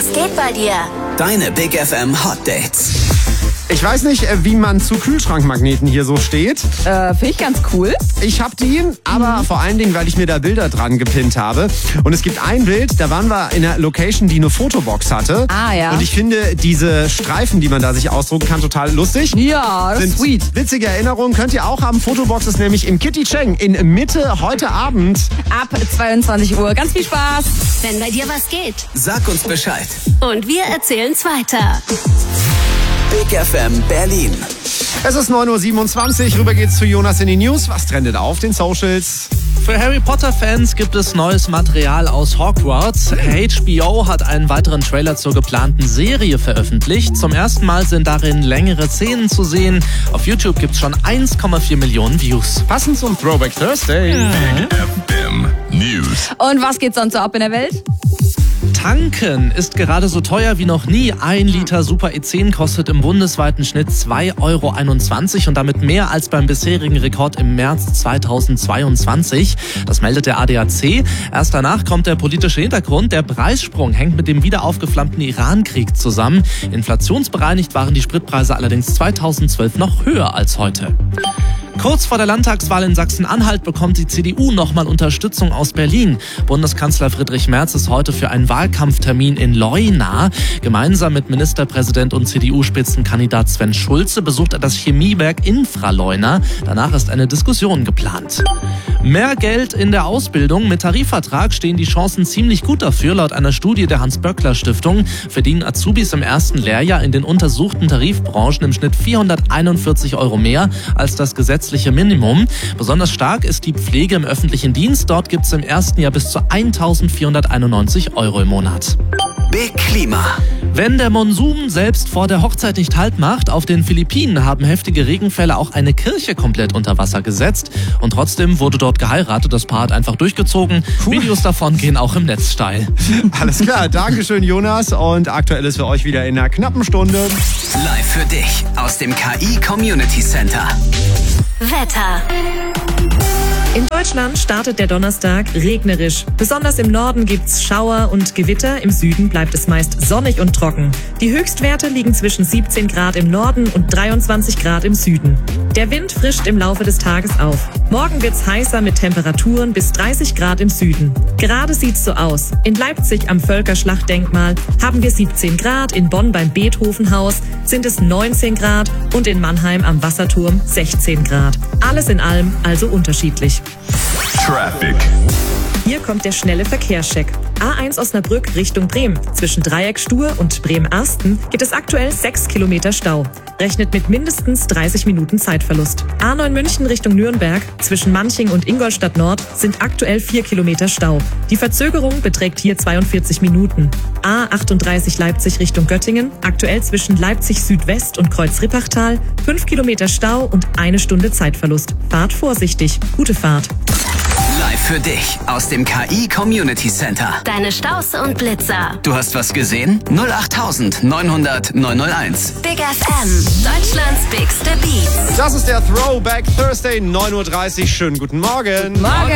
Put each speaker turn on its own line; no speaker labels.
Was geht bei dir?
Deine Big FM Hot Dates.
Ich weiß nicht, wie man zu Kühlschrankmagneten hier so steht.
Finde ich ganz cool.
Ich hab die, aber vor allen Dingen, weil ich mir da Bilder dran gepinnt habe. Und es gibt ein Bild, da waren wir in einer Location, die eine Fotobox hatte.
Ah, ja.
Und ich finde diese Streifen, die man da sich ausdrucken kann, total lustig.
Ja, das ist sweet.
Witzige Erinnerungen könnt ihr auch haben. Fotobox ist nämlich im Kitty Cheng in Mitte heute Abend.
Ab 22 Uhr. Ganz viel Spaß.
Wenn bei dir was geht.
Sag uns Bescheid.
Und wir erzählen's weiter.
Big FM Berlin.
Es ist 9.27 Uhr. Rüber geht's zu Jonas in die News. Was trendet auf den Socials?
Für Harry Potter-Fans gibt es neues Material aus Hogwarts. HBO hat einen weiteren Trailer zur geplanten Serie veröffentlicht. Zum ersten Mal sind darin längere Szenen zu sehen. Auf YouTube gibt's schon 1,4 Millionen Views.
Passend zum Throwback Thursday.
Big FM News.
Und was geht sonst so ab in der Welt?
Tanken ist gerade so teuer wie noch nie. 1 Liter Super E10 kostet im bundesweiten Schnitt 2,21 € und damit mehr als beim bisherigen Rekord im März 2022. Das meldet der ADAC. Erst danach kommt der politische Hintergrund. Der Preissprung hängt mit dem wieder aufgeflammten Iran-Krieg zusammen. Inflationsbereinigt waren die Spritpreise allerdings 2012 noch höher als heute. Kurz vor der Landtagswahl in Sachsen-Anhalt bekommt die CDU nochmal Unterstützung aus Berlin. Bundeskanzler Friedrich Merz ist heute für einen Wahlkampftermin in Leuna. Gemeinsam mit Ministerpräsident und CDU-Spitzenkandidat Sven Schulze besucht er das Chemiewerk Infraleuna. Danach ist eine Diskussion geplant. Mehr Geld in der Ausbildung. Mit Tarifvertrag stehen die Chancen ziemlich gut dafür. Laut einer Studie der Hans-Böckler-Stiftung verdienen Azubis im ersten Lehrjahr in den untersuchten Tarifbranchen im Schnitt 441 € mehr als das gesetzliche Minimum. Besonders stark ist die Pflege im öffentlichen Dienst. Dort gibt es im ersten Jahr bis zu 1.491 € im Monat.
Big Klima.
Wenn der Monsun selbst vor der Hochzeit nicht Halt macht, auf den Philippinen haben heftige Regenfälle auch eine Kirche komplett unter Wasser gesetzt. Und trotzdem wurde dort geheiratet. Das Paar hat einfach durchgezogen.
Cool.
Videos davon gehen auch im Netz steil.
Alles klar, Dankeschön Jonas. Und aktuell ist für euch wieder in einer knappen Stunde.
Live für dich aus dem KI Community Center.
Wetter.
In Deutschland startet der Donnerstag regnerisch. Besonders im Norden gibt's Schauer und Gewitter. Im Süden bleibt es meist sonnig und trocken. Die Höchstwerte liegen zwischen 17 Grad im Norden und 23 Grad im Süden. Der Wind frischt im Laufe des Tages auf. Morgen wird's heißer mit Temperaturen bis 30 Grad im Süden. Gerade sieht's so aus. In Leipzig am Völkerschlachtdenkmal haben wir 17 Grad, in Bonn beim Beethovenhaus sind es 19 Grad und in Mannheim am Wasserturm 16 Grad. Alles in allem also unterschiedlich.
Traffic.
Hier kommt der schnelle Verkehrscheck. A1 Osnabrück Richtung Bremen. Zwischen Dreieck Stur und Bremen-Arsten gibt es aktuell 6 Kilometer Stau. Rechnet mit mindestens 30 Minuten Zeitverlust. A9 München Richtung Nürnberg. Zwischen Manching und Ingolstadt Nord sind aktuell 4 Kilometer Stau. Die Verzögerung beträgt hier 42 Minuten. A38 Leipzig Richtung Göttingen. Aktuell zwischen Leipzig Südwest und Kreuz-Rippachtal 5 Kilometer Stau und 1 Stunde Zeitverlust. Fahrt vorsichtig. Gute Fahrt.
Live für dich aus dem KI Community Center.
Deine Staus und Blitzer.
Du hast was gesehen? 08900 901.
Big FM. Deutschlands bigste Beats.
Das ist der Throwback Thursday, 9.30 Uhr. Schönen guten Morgen.
Morgen.